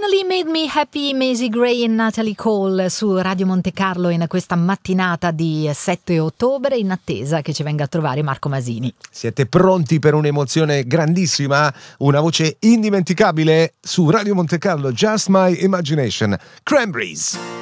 Finally Made Me Happy, Macy Gray e Natalie Cole su Radio Monte Carlo in questa mattinata di 7 ottobre, in attesa che ci venga a trovare Marco Masini. Siete pronti per un'emozione grandissima? Una voce indimenticabile su Radio Monte Carlo, Just My Imagination, Cranberries.